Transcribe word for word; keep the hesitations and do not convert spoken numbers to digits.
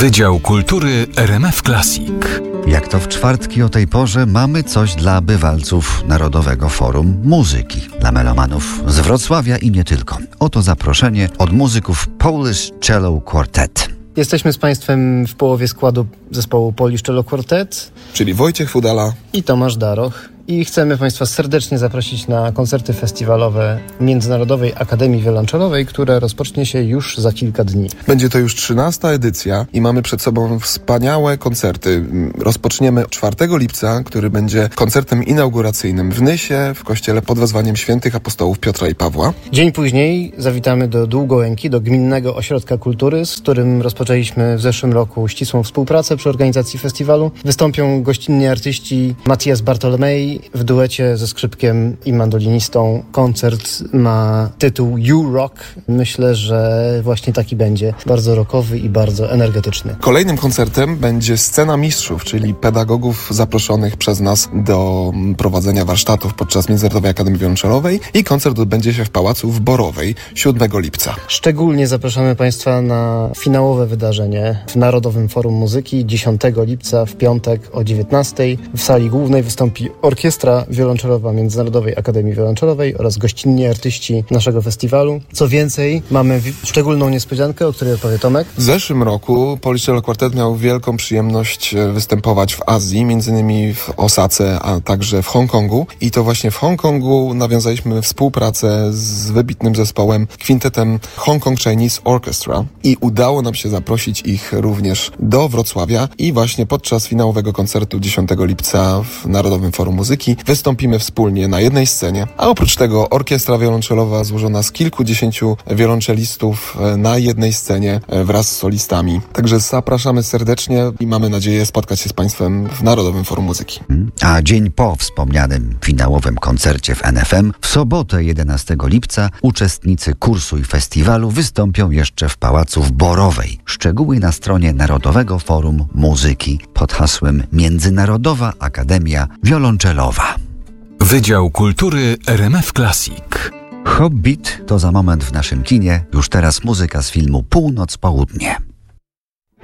Wydział Kultury R M F Classic. Jak to w czwartki o tej porze mamy coś dla bywalców Narodowego Forum Muzyki, dla melomanów z Wrocławia i nie tylko. Oto zaproszenie od muzyków Polish Cello Quartet. Jesteśmy z Państwem w połowie składu zespołu Polish Cello Quartet, czyli Wojciech Fudala i Tomasz Daroch. I chcemy Państwa serdecznie zaprosić na koncerty festiwalowe Międzynarodowej Akademii Wiolonczelowej, które rozpocznie się już za kilka dni. Będzie to już trzynasta edycja i mamy przed sobą wspaniałe koncerty. Rozpoczniemy czwartego lipca, który będzie koncertem inauguracyjnym w Nysie, w kościele pod wezwaniem świętych apostołów Piotra i Pawła. Dzień później zawitamy do Długołęki, do Gminnego Ośrodka Kultury, z którym rozpoczęliśmy w zeszłym roku ścisłą współpracę przy organizacji festiwalu. Wystąpią gościnni artyści Matthias Bartolomei w duecie ze skrzypkiem i mandolinistą. Koncert ma tytuł You Rock. Myślę, że właśnie taki będzie. Bardzo rockowy i bardzo energetyczny. Kolejnym koncertem będzie Scena Mistrzów, czyli pedagogów zaproszonych przez nas do prowadzenia warsztatów podczas Międzynarodowej Akademii Wiolonczelowej i koncert odbędzie się w Pałacu w Borowej siódmego lipca. Szczególnie zapraszamy Państwa na finałowe wydarzenie w Narodowym Forum Muzyki dziesiątego lipca w piątek o dziewiętnastej. W sali głównej wystąpi orkiestra wiolonczelowa Międzynarodowej Akademii Wiolonczelowej oraz gościnni artyści naszego festiwalu. Co więcej, mamy szczególną niespodziankę, o której opowie Tomek. W zeszłym roku Polish Cello Quartet miał wielką przyjemność występować w Azji, między innymi w Osace, a także w Hongkongu. I to właśnie w Hongkongu nawiązaliśmy współpracę z wybitnym zespołem, kwintetem Hong Kong Chinese Orchestra i udało nam się zaprosić ich również do Wrocławia i właśnie podczas finałowego koncertu dziesiątego lipca w Narodowym Forum Muzyki wystąpimy wspólnie na jednej scenie, a oprócz tego orkiestra wiolonczelowa złożona z kilkudziesięciu wiolonczelistów na jednej scenie wraz z solistami. Także zapraszamy serdecznie i mamy nadzieję spotkać się z Państwem w Narodowym Forum Muzyki. A dzień po wspomnianym finałowym koncercie w N F M, w sobotę jedenastego lipca uczestnicy kursu i festiwalu wystąpią jeszcze w Pałacu w Borowej. Szczegóły na stronie Narodowego Forum Muzyki pod hasłem Międzynarodowa Akademia Wiolonczelowa. Wydział Kultury R M F Classic. Hobbit to za moment w naszym kinie. Już teraz muzyka z filmu Północ-Południe.